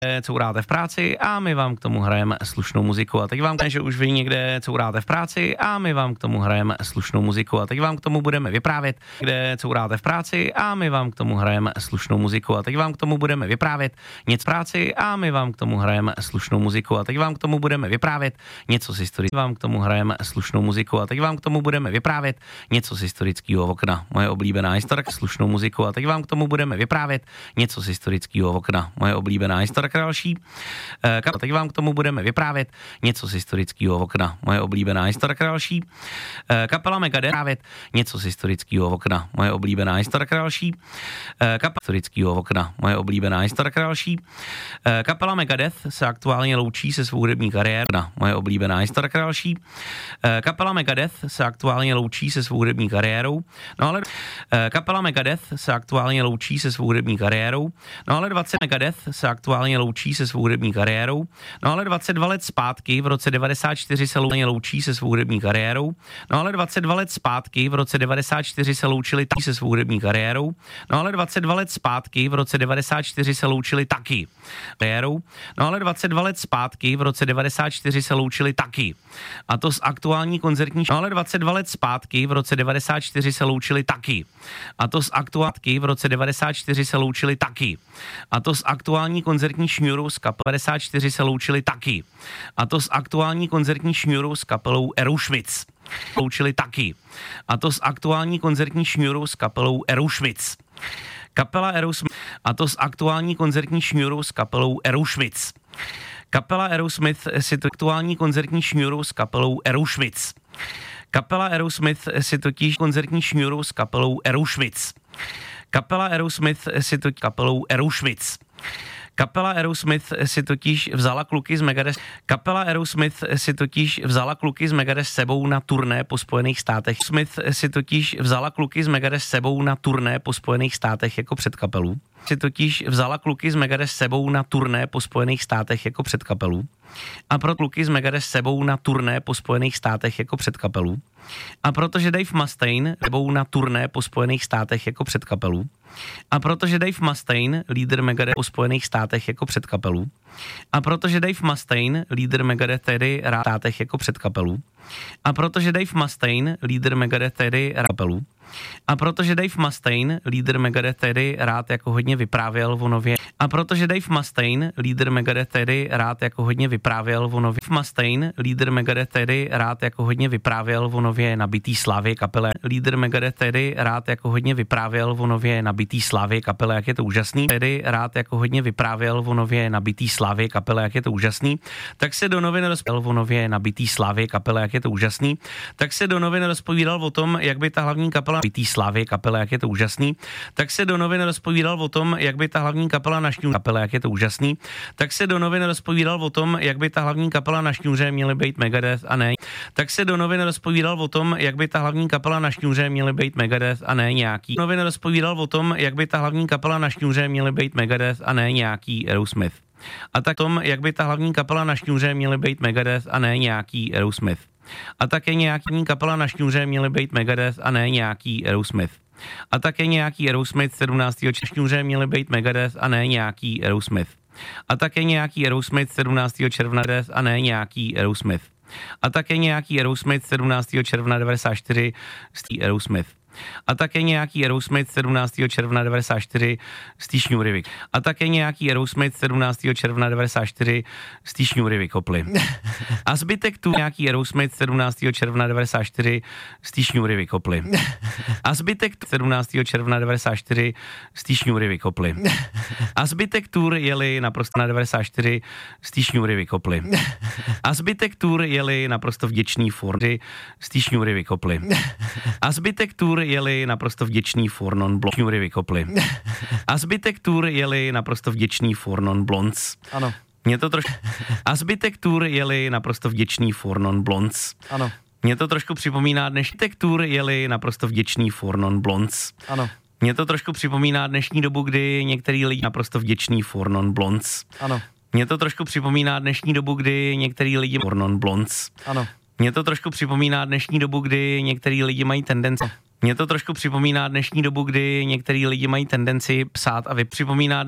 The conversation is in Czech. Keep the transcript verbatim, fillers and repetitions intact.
couráte v práci a my vám k tomu hrajeme slušnou muziku. A teď vám, že už vy někde couráte v práci a my vám k tomu hrajeme slušnou muziku. A teď vám k tomu budeme vyprávět, kde couráte v práci a my vám k tomu hrajeme slušnou muziku. A teď vám k tomu budeme vyprávět něco z práci a my vám k tomu hrajeme slušnou muziku. A teď vám k tomu budeme vyprávět něco z historie. Vám k tomu hrajeme slušnou muziku. A teď vám k tomu budeme vyprávět něco z historického okna. Moje oblíbená historka, slušnou muziku. A teď vám k tomu budeme vyprávět něco z historického okna. Moje oblíbená historka další. A teď vám k tomu budeme vyprávět něco z historického okna. Moje oblíbená historka další. Kapela Megadeth vyprávět něco z historického okna. Moje oblíbená historka další. Kapela historického okna. Moje oblíbená historka další. Kapela Megadeth se aktuálně loučí se svou hudební kariérou. Moje oblíbená historka další. Kapela Megadeth se aktuálně loučí se svou hudební kariérou. No ale kapela Megadeth se aktuálně loučí se svou hudební kariérou. No ale dvacet Megadeth se aktuálně loučí se svou hudební kariérou. No ale dvacet dva let zpátky v roce devadesát čtyři se loučí se svou hudební kariérou. No ale dvacet dva let zpátky v roce devadesát čtyři se loučili taky se svou hudební kariérou. No ale dvacet dva let zpátky v roce devadesát čtyři se loučili taky kariérou. No ale dvacet dva let zpátky v roce devadesát čtyři se loučili taky. A to s aktuální koncertní. No ale dvacet dva let zpátky v roce devadesát čtyři se loučili taky. A to s aktuátky v roce devadesát čtyři se loučili taky. A to s aktuální koncertní šňůrou z kapelou devadesát čtyři se loučili taky. A to s aktuální koncertní šňůrou s kapelou Aerosmith loučili taky. A to s aktuální koncertní šňůrou s kapelou Aerosmith. Kapela Aerosmith. A to s aktuální koncertní šňůrou s kapelou Aerosmith. Kapela Aerosmith si to aktuální koncertní šňůrou s kapelou Aerosmith. Kapela Aerosmith si totiž koncertní šňůrou s kapelou Aerosmith. Kapela Aerosmith si to kapelou Aerosmith. Kapela Aerosmith si totiž vzala kluky z Megadeth. Kapela Aerosmith si totiž vzala kluky z Megadeth sebou na turné po Spojených státech. Smith si totiž vzala kluky z Megadeth sebou na turné po Spojených státech jako předkapelu. Si totiž vzala kluky z Megadeth sebou na turné po Spojených státech jako předkapelu. A pro kluky z Megadeth sebou na turné po Spojených státech jako předkapelu. A protože Dave Mustaine sebou na turné po Spojených státech jako předkapelu. A protože Dave Mustaine, lídr Megadeth po Spojených státech jako předkapelu. A protože Dave Mustaine, lídr Megadeth tedy rád státech jako předkapelu. A protože Dave Mustaine, lídr Megadeth tedy kapelu. A protože Dave Mustaine, lídr Megadeth tedy rád jako hodně vyprávěl o nově. A protože Dave Mustaine, lídr Megadeth tedy rád jako hodně vyprávěl o nově. Mustaine, lídr Megadeth tedy rád jako hodně vyprávěl o nově nabitý slávě kapele. Lídr Megadeth tedy rád jako hodně vyprávěl o nově nabitý slávě kapele, jak je to úžasný. Tedy rád jako hodně vyprávěl o nově nabitý slávě kapele, jak je to úžasný. Tak se do novin rozpovídal o nově nabitý slávě kapele, jak je to úžasný. Tak se do novin rozpovídal o tom, jak by ta hlavní kapela nabitý slávě kapele, jak je to úžasný. Tak se do novin rozpovídal o tom, jak by ta hlavní kapela na šňůře kapele, jak je to úžasný. Tak se do novin rozpovídal o tom, jak by ta hlavní kapela na šňůře měly být Megadeth a ne. Tak se do novin rozpovídal o tom, jak by ta hlavní kapela na šňůře měly být Megadeth a ne nějaký. Novin rozpovídal o tom, jak by ta hlavní kapela na šňůře měly být Megadeth a ne nějaký Aerosmith. A tak tom, jak by ta hlavní kapela na šňůře měly být Megadeth a ne nějaký Aerosmith. A také nějaký kapela na šňůře měly být Megadeth a ne nějaký Aerosmith. A také nějaký Aerosmith sedmnáctého šňůře měly být Megadeth a ne nějaký Aerosmith. A také nějaký Aerosmith sedmnáctého června a ne nějaký Aerosmith. A také nějaký Aerosmith sedmnáctého června devadesát čtyři z Aerosmith. A také nějaký Aerosmith sedmnáctého června devadesát čtyři z té šňůry vyk. A také nějaký Aerosmith sedmnáctého června devadesát čtyři z té šňůry vykopli. A zbytek tu nějaký Aerosmith sedmnáctého června devadesát čtyři z té šňůry vykopli. A zbytek sedmnáctého června devadesát čtyři z té šňůry vykopli. A zbytek tur jeli naprosto na devadesát čtyři z té šňůry vykopli. A zbytek tur jeli naprosto vděčný Fordy z té šňůry vykopli. A zbytek tur jeli naprosto vděčný for non-blondes. Šňůry vykopli. A zbytek tur jeli naprosto vděčný for non-blondes. Ano. Mě to trošku... A zbytek tur jeli naprosto vděčný for non-blondes. Ano. Mě to trošku připomíná dnešní tur jeli naprosto vděčný for non-blondes. Ano. Mě to trošku připomíná dnešní dobu, kdy některý lidi naprosto vděčný for non-blondes. Ano. Mě to trošku připomíná dnešní dobu, kdy některý lidi for non-blondes. Ano. Mě to trošku připomíná dnešní dobu, kdy některý lidi mají tendenci. Mě to trošku připomíná dnešní dobu, kdy některý lidi mají tendenci psát a vypřipomíná